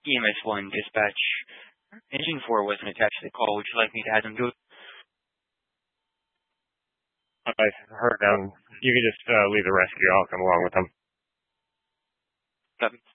EMS-1 dispatch. Engine 4 wasn't attached to the call. Would you like me to add them to it? I heard them. You could just leave the rescue. I'll come along with them. Copy.